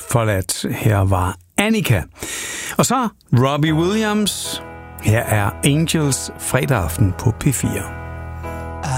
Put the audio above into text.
forladt. Her var Annika. Og så Robbie Williams. Her er Angels fredag aften på P4.